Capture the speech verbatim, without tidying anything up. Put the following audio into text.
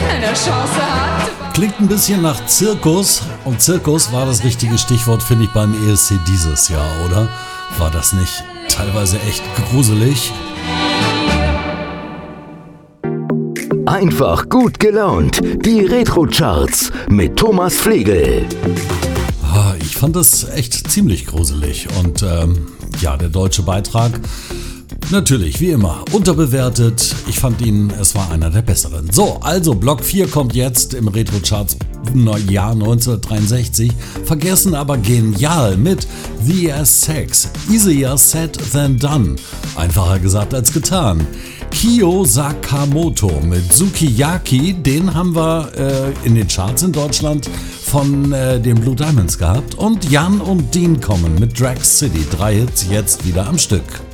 eine Chance hat. Klingt ein bisschen nach Zirkus und Zirkus war das richtige Stichwort, finde ich, beim E S C dieses Jahr, oder? War das nicht teilweise echt gruselig? Einfach gut gelaunt. Die Retro-Charts mit Thomas Flegel. Ah, ich fand das echt ziemlich gruselig und ähm, ja, der deutsche Beitrag natürlich, wie immer, unterbewertet. Ich fand ihn, es war einer der besseren. So, also Block vier kommt jetzt im Retro-Charts Jahr neunzehnhundertdreiundsechzig. Vergessen, aber genial mit The Aztecs. Easier said than done. Einfacher gesagt als getan. Kyo Sakamoto mit Sukiyaki, den haben wir äh, in den Charts in Deutschland von äh, den Blue Diamonds gehabt. Und Jan und Dean kommen mit Drag City. Drei Hits jetzt wieder am Stück.